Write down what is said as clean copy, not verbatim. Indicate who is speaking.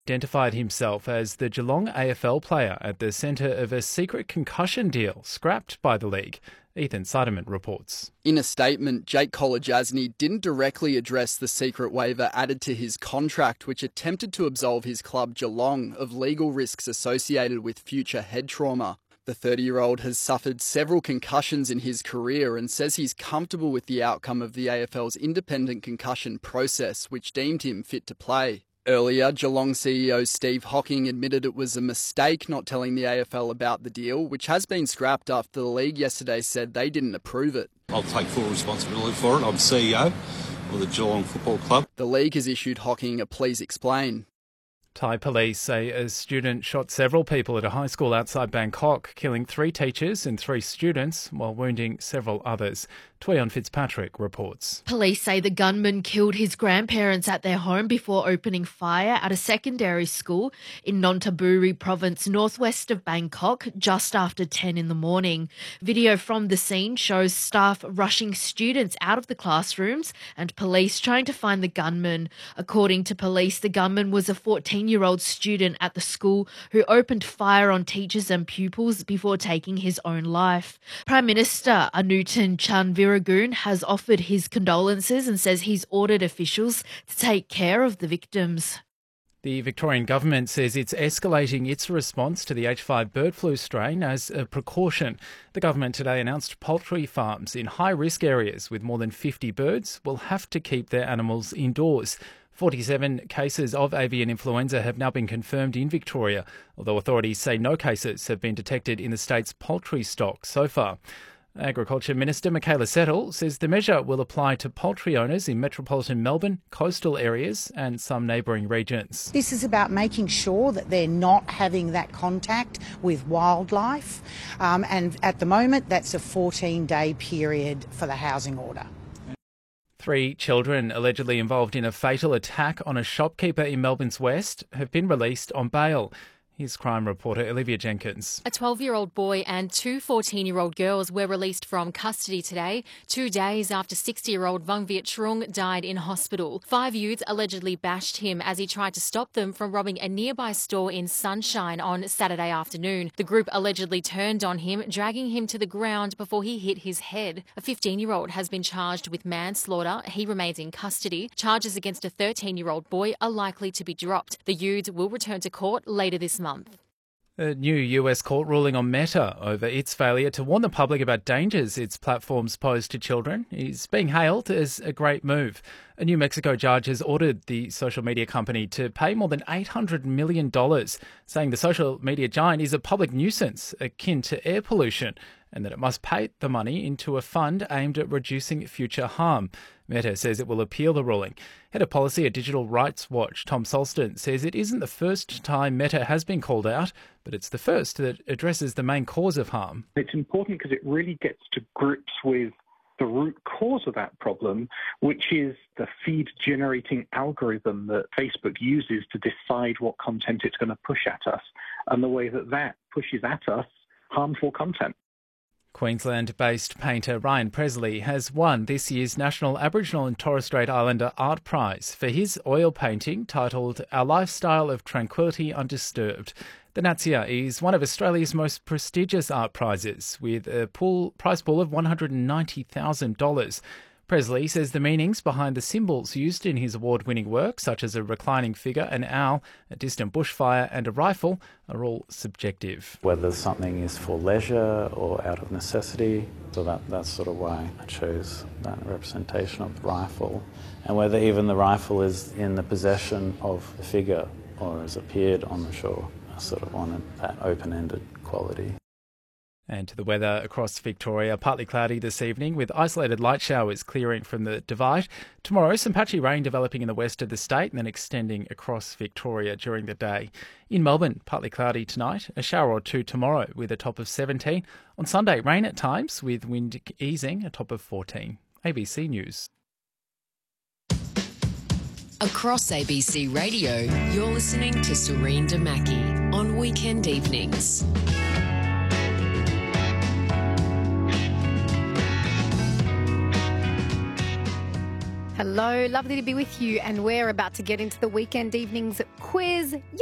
Speaker 1: identified himself as the Geelong AFL player at the centre of a secret concussion deal scrapped by the league. Ethan Siderman reports.
Speaker 2: In a statement, Jake Kolodjasny didn't directly address the secret waiver added to his contract, which attempted to absolve his club Geelong of legal risks associated with future head trauma. The 30-year-old has suffered several concussions in his career and says he's comfortable with the outcome of the AFL's independent concussion process, which deemed him fit to play. Earlier, Geelong CEO Steve Hocking admitted it was a mistake not telling the AFL about the deal, which has been scrapped after the league yesterday said they didn't approve it.
Speaker 3: I'll take full responsibility for it. I'm CEO of the Geelong Football Club.
Speaker 2: The league has issued Hocking a please explain.
Speaker 1: Thai police say a student shot several people at a high school outside Bangkok, killing 3 teachers and 3 students while wounding several others. Tweon Fitzpatrick reports.
Speaker 4: Police say the gunman killed his grandparents at their home before opening fire at a secondary school in Nonthaburi province northwest of Bangkok just after 10 in the morning. Video from the scene shows staff rushing students out of the classrooms and police trying to find the gunman. According to police, the gunman was a 14-year-old student at the school who opened fire on teachers and pupils before taking his own life. Prime Minister Anutin Chanvirakul has offered his condolences and says he's ordered officials to take care of the victims.
Speaker 1: The Victorian government says it's escalating its response to the H5 bird flu strain as a precaution. The government today announced poultry farms in high-risk areas with more than 50 birds will have to keep their animals indoors. 47 cases of avian influenza have now been confirmed in Victoria, although authorities say no cases have been detected in the state's poultry stock so far. Agriculture Minister Michaela Settle says the measure will apply to poultry owners in metropolitan Melbourne, coastal areas and some neighbouring regions.
Speaker 5: This is about making sure that they're not having that contact with wildlife, and at the moment that's a 14-day period for the housing order.
Speaker 1: 3 children allegedly involved in a fatal attack on a shopkeeper in Melbourne's West have been released on bail. Here's crime reporter Olivia Jenkins.
Speaker 6: A 12-year-old boy and 2 14-year-old girls were released from custody today, 2 days after 60-year-old Vung Viet Trung died in hospital. 5 youths allegedly bashed him as he tried to stop them from robbing a nearby store in Sunshine on Saturday afternoon. The group allegedly turned on him, dragging him to the ground before he hit his head. A 15-year-old has been charged with manslaughter. He remains in custody. Charges against a 13-year-old boy are likely to be dropped. The youths will return to court later this month.
Speaker 1: A new US court ruling on Meta over its failure to warn the public about dangers its platforms pose to children is being hailed as a great move. A New Mexico judge has ordered the social media company to pay more than $800 million, saying the social media giant is a public nuisance akin to air pollution and that it must pay the money into a fund aimed at reducing future harm. Meta says it will appeal the ruling. Head of policy at Digital Rights Watch, Tom Solston, says it isn't the first time Meta has been called out, but it's the first that addresses the main cause of harm.
Speaker 7: It's important because it really gets to grips with the root cause of that problem, which is the feed-generating algorithm that Facebook uses to decide what content it's going to push at us, and the way that pushes at us harmful content.
Speaker 1: Queensland-based painter Ryan Presley has won this year's National Aboriginal and Torres Strait Islander Art Prize for his oil painting titled Our Lifestyle of Tranquility Undisturbed. The Natsia is one of Australia's most prestigious art prizes, with a prize pool of $190,000. Presley says the meanings behind the symbols used in his award-winning work, such as a reclining figure, an owl, a distant bushfire and a rifle, are all subjective.
Speaker 8: Whether something is for leisure or out of necessity, so that's sort of why I chose that representation of the rifle. And whether even the rifle is in the possession of the figure or has appeared on the shore, I sort of wanted that open-ended quality.
Speaker 1: And to the weather across Victoria, partly cloudy this evening with isolated light showers clearing from the Divide. Tomorrow, some patchy rain developing in the west of the state and then extending across Victoria during the day. In Melbourne, partly cloudy tonight, a shower or 2 tomorrow with a top of 17. On Sunday, rain at times with wind easing, a top of 14. ABC News.
Speaker 9: Across ABC Radio, you're listening to Serene Damaki on weekend evenings.
Speaker 10: Hello, lovely to be with you. And we're about to get into the weekend evenings quiz.